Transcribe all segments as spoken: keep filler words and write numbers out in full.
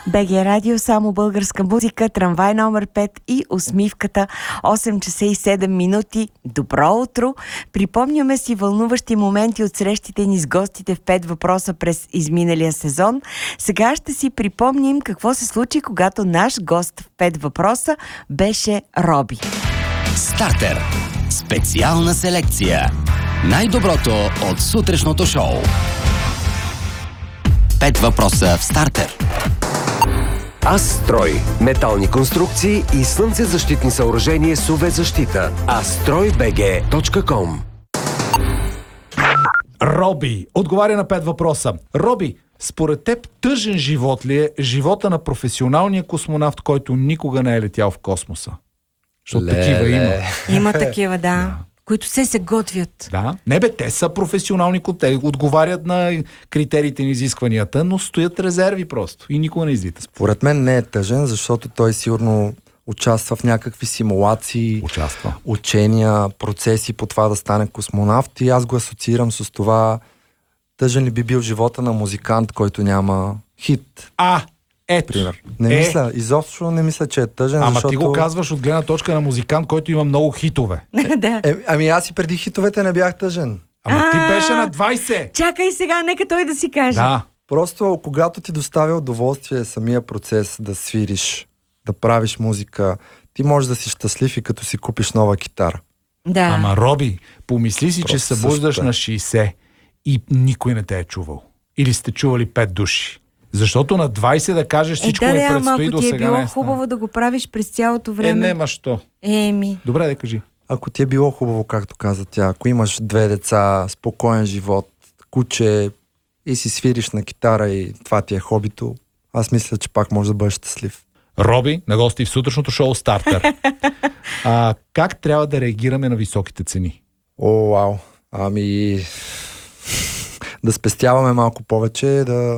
БГ Радио, само българска музика, трамвай номер пет и усмивката, осем часа и седем минути. Добро утро! Припомняме си вълнуващи моменти от срещите ни с гостите в пет въпроса през изминалия сезон. Сега ще си припомним какво се случи, когато наш гост в пет въпроса беше Роби. Стартер. Специална селекция. Най-доброто от сутрешното шоу. Пет въпроса в Стартер. Астрой. Метални конструкции и слънцезащитни съоръжения с ю ви защита. астрой би джи точка ком. Роби отговаря на пет въпроса. Роби, според теб тъжен живот ли е живота на професионалния космонавт, който никога не е летял в космоса? Защото такива има. Има такива, да. Които се се готвят. Да. Не бе, те са професионални, те отговарят на критериите на изискванията, но стоят резерви просто и никога не излита. Според мен не е тъжен, защото той сигурно участва в някакви симулации, участва. учения, процеси по това да стане космонавт и аз го асоциирам с това тъжен ли би бил живота на музикант, който няма хит. А, ето. Пример. Не е. мисля, изобщо не мисля, че е тъжен, Ама защото... ти го казваш от гледна точка на музикант, който има много хитове. Да. Е, ами аз и преди хитовете не бях тъжен. Ама ти А, беше на двайсет. Чакай сега, нека той да си каже. Да. Просто когато ти доставя удоволствие самия процес да свириш, да правиш музика, ти можеш да си щастлив и като си купиш нова китара. Да. Ама, Роби, помисли си, Просто че се събуждаш същото е. на шейсет и никой не те е чувал. Или сте чували пет души. Защото на двайсет да кажеш всичко е, да, ми да, ама предстои ако до ти е сега било не е хубаво да го правиш през цялото време. Е, нема що. Еми. Добре, да кажи. Ако ти е било хубаво, както каза тя, ако имаш две деца, спокоен живот, куче и си свириш на китара и това ти е хобито, аз мисля, че пак можеш да бъдеш щастлив. Роби, на гости в сутрешното шоу Стартер. а, как трябва да реагираме на високите цени? О, вау. Ами... да спестяваме малко повече, да,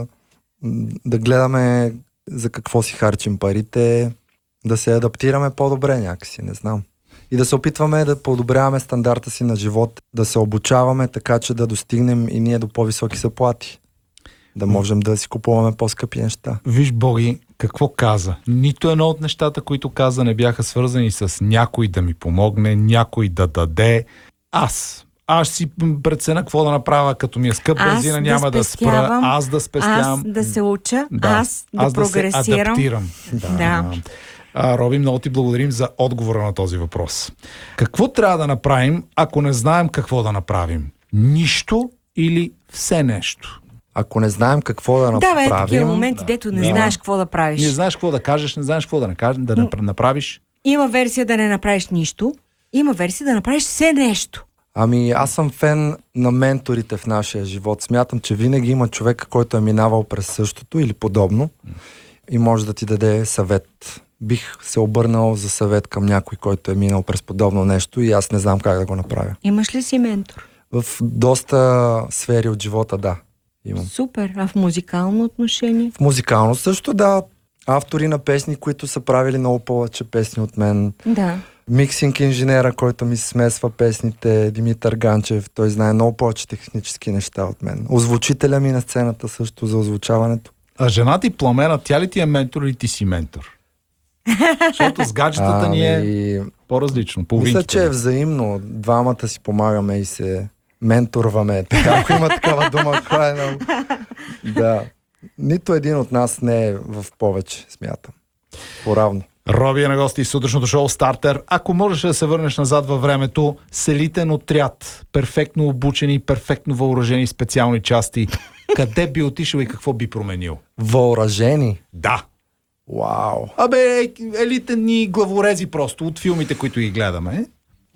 да гледаме за какво си харчим парите, да се адаптираме по-добре някакси, не знам. И да се опитваме да подобряваме стандарта си на живот, да се обучаваме така, че да достигнем и ние до по-високи заплати. Да можем да си купуваме по-скъпи неща. Виж, Боги, какво каза? Нито едно от нещата, които каза, не бяха свързани с някой да ми помогне, някой да даде. Аз. Аз си преценя какво да направя, като ми е скъп бензина, да няма да спра, аз да спестявам. Аз да се уча, да. аз да аз прогресирам. Да се адаптирам. Да. Да. А, Роби, много ти благодарим за отговора на този въпрос. Какво трябва да направим, ако не знаем какво да направим? Нищо или все нещо? Ако не знаем какво да направим... Да, бе, такива моменти, да. дето не Да. знаеш какво да правиш. Не знаеш какво да кажеш, не знаеш какво да, накажеш, да Но- направиш. Има версия да не направиш нищо, има версия да направиш все нещо. Ами аз съм фен на менторите в нашия живот. Смятам, че винаги има човек, който е минавал през същото или подобно и може да ти даде съвет. Бих се обърнал за съвет към някой, който е минал през подобно нещо и аз не знам как да го направя. Имаш ли си ментор? В доста сфери от живота, да, имам. Супер. А в музикално отношение? В музикално също, да. Автори на песни, които са правили много повече песни от мен. Да. Миксинг инженера, който ми смесва песните, Димитър Ганчев, той знае много повече технически неща от мен. Озвучителя ми на сцената също за озвучаването. А жена ти Пламена, тя ли ти е ментор или ти си ментор? Защото с гаджетата ни е Ами, по-различно. мисля, Половинките. че е взаимно. Двамата си помагаме и се менторваме. Така, ако има такава дума, кой е много... Да. Нито един от нас не е в повече, смятам. Поравно. Роби е на гости в сутрешното шоу Стартер. Ако можеш да се върнеш назад във времето, селитен отряд, перфектно обучени, перфектно въоръжени специални части, къде би отишъл и какво би променил? Въоръжени. Да. Вау. Абе, елитни главорези просто от филмите, които ги гледаме.